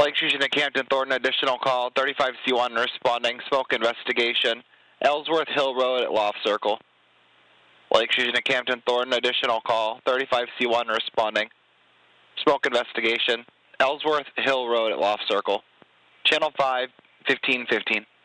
Lake Fusion at Campton Thornton, additional call, 35C1 responding, smoke investigation, Ellsworth Hill Road at Loft Circle. Lake Fusion at Campton Thornton, additional call, 35C1 responding, smoke investigation, Ellsworth Hill Road at Loft Circle. Channel 5, 1515.